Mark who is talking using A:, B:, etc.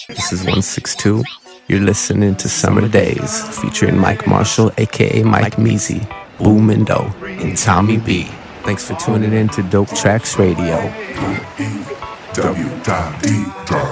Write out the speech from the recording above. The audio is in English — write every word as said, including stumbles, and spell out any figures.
A: This is one six two. You're listening to Summer Days, featuring Mike Marshall, aka Mike Measy, Boom and Doe, and Tommy B. Thanks for tuning in to Dope Tracks Radio.
B: W D